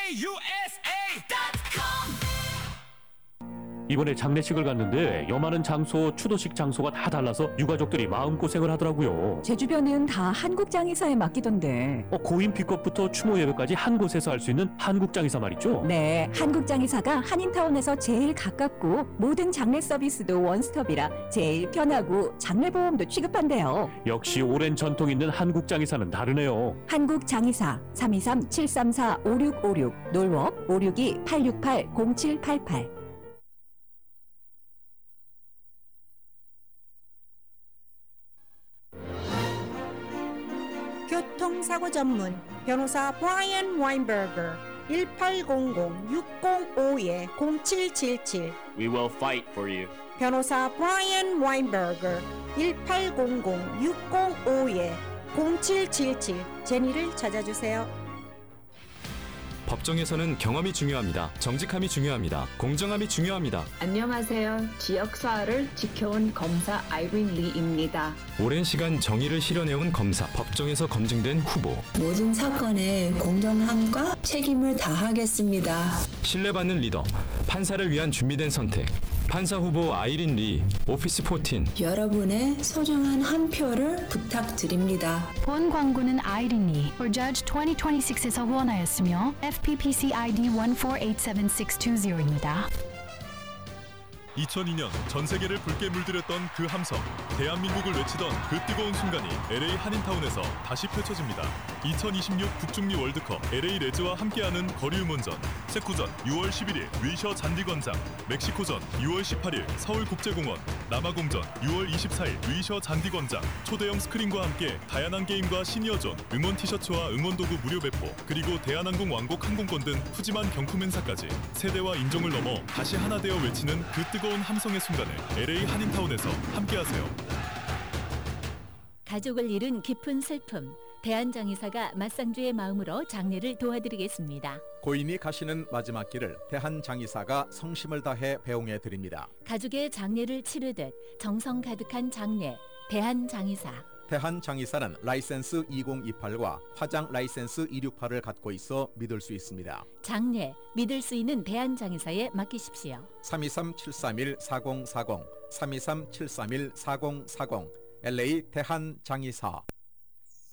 이번에 장례식을 갔는데 여마는 장소, 추도식 장소가 다 달라서 유가족들이 마음고생을 하더라고요. 제 주변은 다 한국장의사에 맡기던데. 고인 픽업부터 추모 예배까지 한 곳에서 할 수 있는 한국장의사 말이죠? 네, 한국장의사가 한인타운에서 제일 가깝고 모든 장례 서비스도 원스톱이라 제일 편하고 장례보험도 취급한대요. 역시 오랜 전통 있는 한국장의사는 다르네요. 한국장의사 323-734-5656 놀워 562-868-0788. 교통사고 전문 변호사 브라이언 와인버거 1800-605-0777 We will fight for you. 변호사 브라이언 와인버거 1800-605-0777 제니를 찾아주세요. 법정에서는 경험이 중요합니다. 정직함이 중요합니다. 공정함이 중요합니다. 안녕하세요. 지역사회를 지켜온 검사 아이린 리입니다. 오랜 시간 정의를 실현해온 검사, 법정에서 검증된 후보. 모든 사건에 공정함과 책임을 다하겠습니다. 신뢰받는 리더, 판사를 위한 준비된 선택. 판사 후보 아이린 리, 오피스 14. 여러분의 소중한 한 표를 부탁드립니다. 본 광고는 아이린 리, or Judge 2026에서 후원하였으며 FPPC ID 1487620입니다. 2002년 전 세계를 붉게 물들였던 그 함성, 대한민국을 외치던 그 뜨거운 순간이 LA 한인타운에서 다시 펼쳐집니다. 2026 북중미 월드컵 LA 레즈와 함께하는 거리응원전, 세쿠전 6월 11일 위셔 잔디광장, 멕시코전 6월 18일 서울국제공원, 남아공전 6월 24일 위셔 잔디광장, 초대형 스크린과 함께 다양한 게임과 시니어존, 응원 티셔츠와 응원도구 무료 배포, 그리고 대한항공 왕복 항공권 등 푸짐한 경품 행사까지 세대와 인종을 넘어 다시 하나 되어 외치는 그 뜨거운 함성의 순간을 LA 한인타운에서 함께하세요. 가족을 잃은 깊은 슬픔, 대한장의사가 맞상주의 마음으로 장례를 도와드리겠습니다. 고인이 가시는 마지막 길을 대한장의사가 성심을 다해 배웅해 드립니다. 가족의 장례를 치르듯 정성 가득한 장례, 대한장의사. 대한장의사는 라이센스 2028과 화장 라이센스 268을 갖고 있어 믿을 수 있습니다. 장례, 믿을 수 있는 대한장의사에 맡기십시오. 323-731-4040, 323-731-4040, LA 대한장의사.